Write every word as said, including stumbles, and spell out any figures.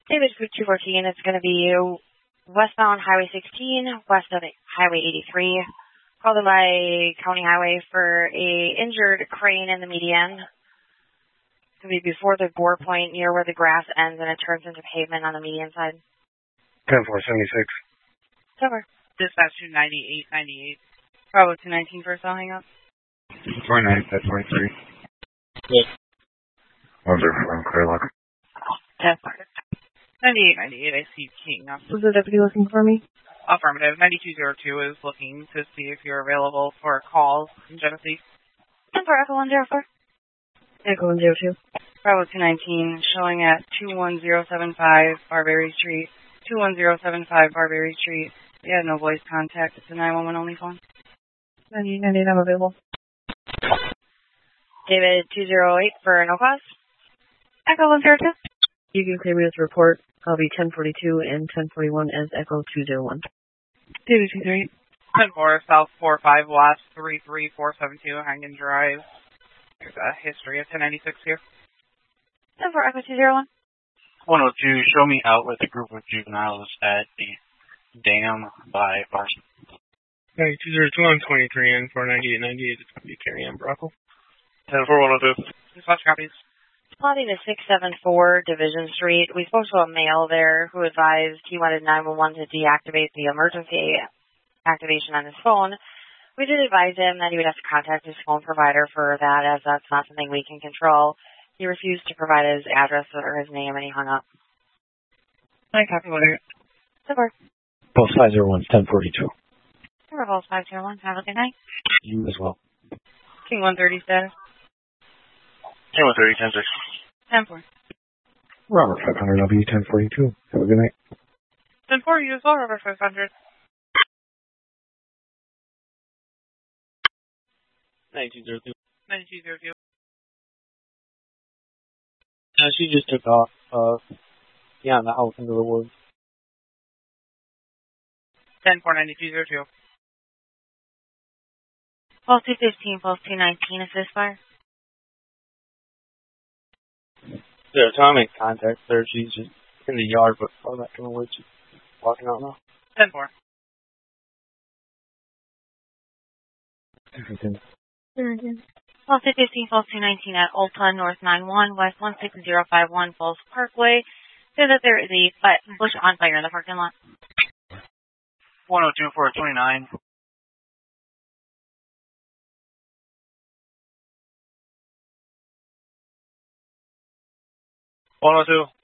David, for two fourteen, it's going to be westbound Highway sixteen, west of Highway eighty-three, followed by County Highway for a injured crane in the median. It's going to be before the bore point near where the grass ends and it turns into pavement on the median side. ten four seventy-six. Over. Dispatch two ninety-eight ninety-eight. Bravo two nineteen for a cell hang up. twenty-nine, ten twenty-three. Yes. one zero from Clearlock. ten four. ninety-eight ninety-eight, I see King. Was the deputy looking for me? Affirmative. ninety-two oh two is looking to see if you're available for calls in Genesee. ten four, Echo one zero four. Echo one zero two. Bravo two nineteen, showing at two one zero seven five Barberry Street. two one zero seven five Barberry Street. Yeah, no voice contact. It's a nine one one only phone. ninety-eight ninety-eight, I'm available. David two zero eight for no cause. Echo one zero two. You can clear me with a report. I'll be ten forty-two and ten forty-one as Echo two zero one. David two three. ten four, South four five West three three four seven two Hangen Drive. There's a history of ten ninety-six here. ten four, Echo two zero one. one oh two, show me out with a group of juveniles at the dam by Barson. ninety-two oh two on twenty-three and for ninety-eight ninety-eight, it's going to be Carrie Ann Brockle. ten four one oh two. Dispatch copies. Plotting to six seven four Division Street. We spoke to a male there who advised he wanted nine one one to deactivate the emergency activation on his phone. We did advise him that he would have to contact his phone provider for that, as that's not something we can control. He refused to provide his address or his name, and he hung up. I copy later. Support. Post five zero one, ten forty-two. Revolve five zero one. Have a good night. You as well. King one thirty status. King one thirty, ten six. ten four. Robert five hundred, I'll be ten forty-two. Have a good night. ten four, you as well, Robert five hundred. ninety-two oh two. ninety-two oh two. Uh, she just took off, uh, beyond the house into the woods. ten four, ninety-two oh two. Pulse two fifteen, Pulse two nineteen, assist fire. Yeah, Tom made contact there. She's just in the yard, but far back in the woods. She's walking out now. ten four. Pulse two fifteen, Pulse two nineteen at Ulta North nine one, West one six zero five one, Falls Parkway. Say that there is a bush on fire in the parking lot. one oh two for twenty-nine. one oh two.